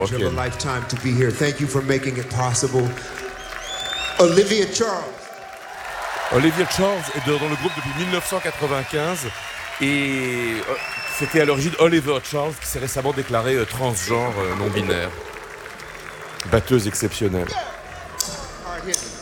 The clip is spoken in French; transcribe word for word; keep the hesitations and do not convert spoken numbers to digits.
Of a lifetime to be here. Thank you for making it possible. Olivia Charles. Olivia Charles est dans le groupe depuis dix-neuf cent quatre-vingt-quinze et c'était à l'origine Oliver Charles qui s'est récemment déclaré transgenre non binaire. Batteuse exceptionnelle. All right, hit me.